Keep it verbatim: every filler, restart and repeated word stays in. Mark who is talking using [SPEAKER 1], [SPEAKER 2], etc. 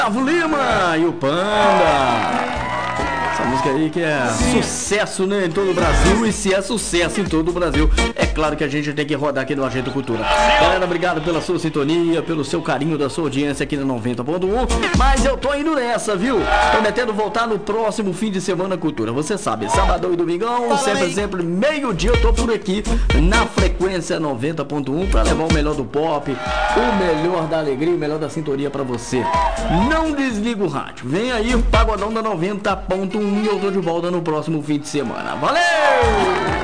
[SPEAKER 1] Gustavo Lima e o Panda. Essa música aí que é sucesso, né, em todo o Brasil. E se é sucesso em todo o Brasil, é claro que a gente tem que rodar aqui no Agenda Cultura. Galera, obrigado pela sua sintonia, pelo seu carinho, da sua audiência aqui na noventa ponto um. Mas eu tô indo nessa, viu? Prometendo voltar no próximo fim de semana Cultura. Você sabe, sabadão e domingão, sempre, sempre meio-dia eu tô por aqui na frequência noventa ponto um pra levar o melhor do pop, o melhor da alegria, o melhor da sintonia pra você. Não desliga o rádio. Vem aí o Pagodão da noventa ponto um e eu tô de volta no próximo fim de semana. Valeu!